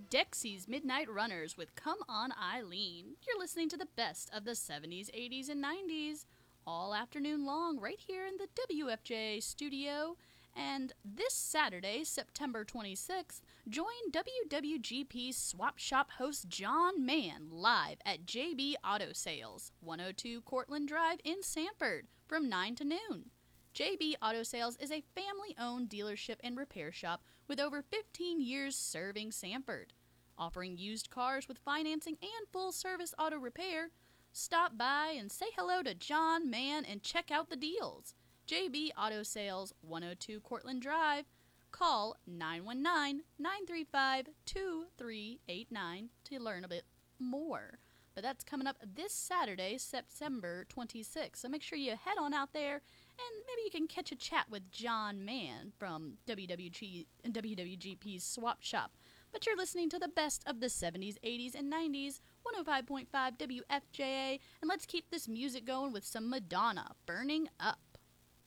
Dexy's Midnight Runners with Come On Eileen. You're listening to the best of the 70s, 80s, and 90s all afternoon long right here in the WFJ studio. And this Saturday, September 26th, join WWGP's Swap Shop host John Mann live at JB Auto Sales, 102 Cortland Drive in Sanford from 9 to noon. JB Auto Sales is a family-owned dealership and repair shop with over 15 years serving Sanford. Offering used cars with financing and full-service auto repair, stop by and say hello to John Mann and check out the deals. JB Auto Sales, 102 Cortland Drive. Call 919-935-2389 to learn a bit more. But that's coming up this Saturday, September 26th. So make sure you head on out there and maybe you can catch a chat with John Mann from WWGP's Swap Shop. But you're listening to the best of the 70s, 80s, and 90s, 105.5 WFJA, and let's keep this music going with some Madonna, Burning Up.